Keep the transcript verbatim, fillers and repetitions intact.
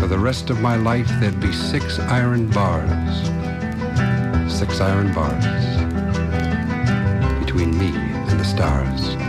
for the rest of my life there'd be six iron bars. Six iron bars between me and the stars.